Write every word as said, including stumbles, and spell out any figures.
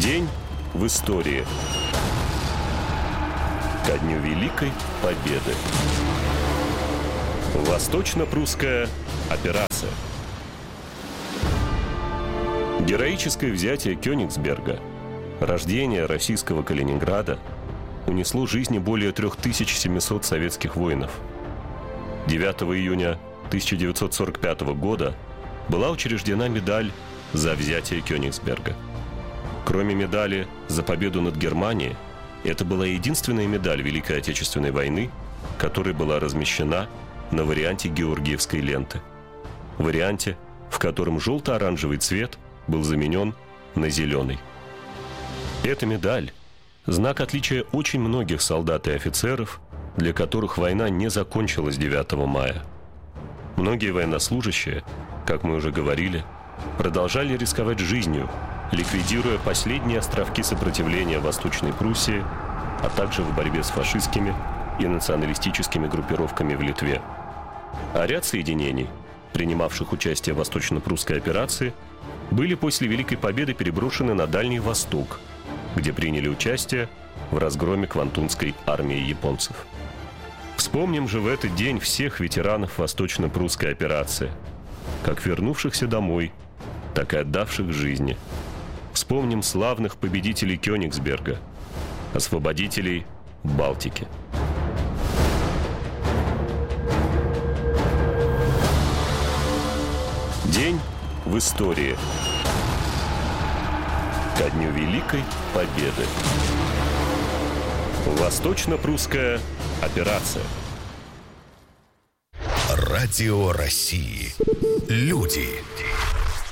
День в истории. Ко дню Великой Победы. Восточно-прусская операция. Героическое взятие Кёнигсберга, рождение российского Калининграда унесло жизни более три тысячи семьсот советских воинов. девятого июня тысяча девятьсот сорок пятого года была учреждена медаль за взятие Кёнигсберга. Кроме медали за победу над Германией, это была единственная медаль Великой Отечественной войны, которая была размещена на варианте георгиевской ленты. Варианте, в котором желто-оранжевый цвет был заменен на зеленый. Эта медаль – знак отличия очень многих солдат и офицеров, для которых война не закончилась девятого мая. Многие военнослужащие, как мы уже говорили, продолжали рисковать жизнью, ликвидируя последние островки сопротивления Восточной Пруссии, а также в борьбе с фашистскими и националистическими группировками в Литве. А ряд соединений, принимавших участие в Восточно-прусской операции, были после Великой Победы переброшены на Дальний Восток, где приняли участие в разгроме Квантунской армии японцев. Вспомним же в этот день всех ветеранов Восточно-прусской операции, как вернувшихся домой, так и отдавших жизни. Вспомним славных победителей Кёнигсберга, освободителей Балтики. День в истории. Ко дню Великой Победы. Восточно-прусская операция. Радио России. Люди.